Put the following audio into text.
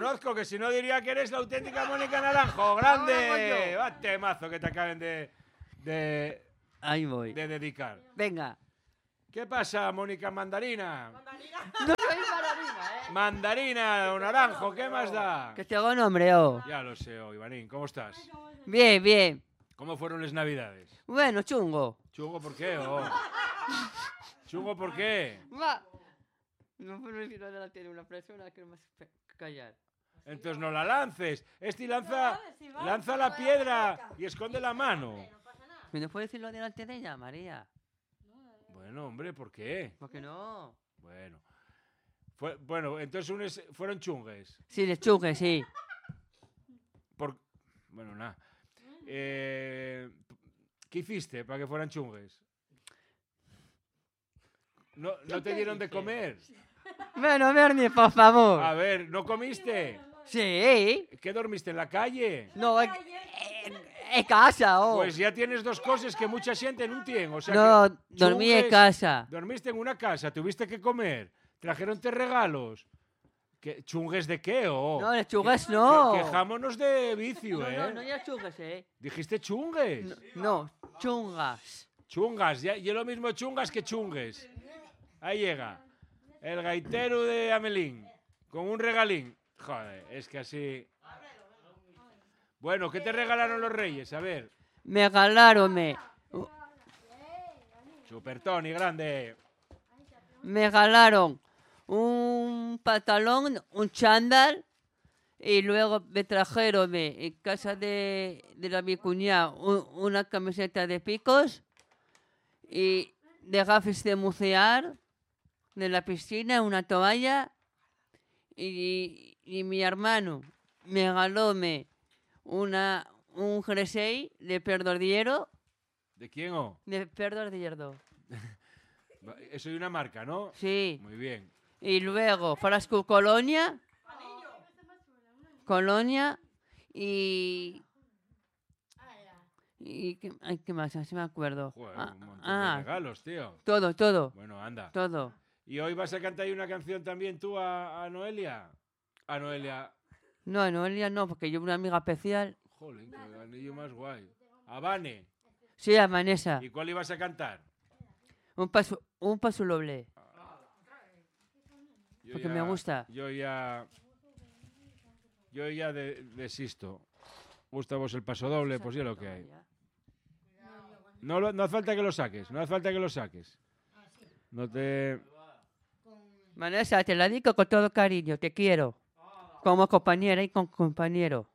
conozco, que si no diría que eres la auténtica Mónica Naranjo. ¡Grande! ¡Va temazo que te acaben de Ahí voy. dedicar! Venga. ¿Qué pasa, Mónica Mandarina? No soy mandarina, ¿eh? Mandarina o naranjo, ¿qué más da? Que te hago nombre, oh. Ya lo sé, Ivanín, ¿cómo estás? Bien, bien. ¿Cómo fueron las navidades? Bueno, chungo. ¿Chungo por qué? ¿Chungo por qué? Va. No puedo decirlo delante de una persona que no me hace callar. Entonces no la lances. Lanza la piedra y esconde la mano. ¿No puedo decirlo delante de ella, María? Bueno, hombre, ¿por qué? ¿Por qué no? Bueno, entonces fueron chungues. Sí, de chungue, sí. Bueno, nada. ¿Qué hiciste para que fueran chungues? ¿No te dieron de comer? Bueno, Bernie, por favor. A ver, ¿no comiste? Sí. ¿Qué dormiste en la calle? No, en casa, oh. Pues ya tienes dos cosas que mucha gente no tiene. O sea, no, que dormí en casa. Dormiste en una casa, tuviste que comer, trajeronte regalos. ¿Chungues de qué? No, de chungues no. Quejámonos de vicio, No, ya chungues, ¿Dijiste chungues? No, chungas. Chungas, ya lo mismo chungas que chungues. Ahí llega. El gaitero de Amelín, con un regalín. Joder, es que así... Bueno, ¿qué te regalaron los reyes? A ver. Me regalaron, Super Tony, grande. Me regalaron un pantalón, un chándal, y luego me trajeron en casa de mi cuñada una camiseta de picos y de gafas de bucear de la piscina, una toalla, y mi hermano me regaló un jersey de Perdordiero. ¿De quién o? De Perdordiero. Eso es una marca, ¿no? Sí. Muy bien. Y luego frasco Colonia y ¿qué más? Así me acuerdo. Joder, un montón de regalos, tío. Todo. Bueno, anda. Todo. ¿Y hoy vas a cantar ahí una canción también tú a Noelia? A Noelia. No, a Noelia no, porque yo una amiga especial. Joder, qué anillo más guay. A Vane. Sí, a Vanessa. ¿Y cuál ibas a cantar? Un paso doble. Porque me gusta. Yo ya desisto. ¿Gusta vos el paso doble? Pues ya lo que hay. No hace falta que lo saques. No te... Vanessa, te la digo con todo cariño. Te quiero. Como compañera y como compañero.